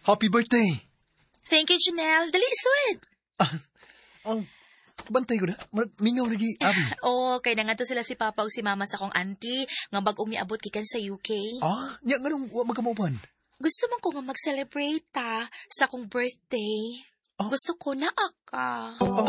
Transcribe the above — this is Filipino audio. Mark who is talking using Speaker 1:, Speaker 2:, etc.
Speaker 1: Happy birthday!
Speaker 2: Thank you, Janelle. Dali, sweet.
Speaker 1: Ang bantay ko na. Mingaw lagi, Abi.
Speaker 2: Oo, kay na nga to sila si Papa o si Mama sa kong auntie, nga bagong miabot gikan sa UK.
Speaker 1: Nya nga nung magkamaupan.
Speaker 2: Gusto man ko nga mag-celebrate sa kong birthday. Gusto ko na aka.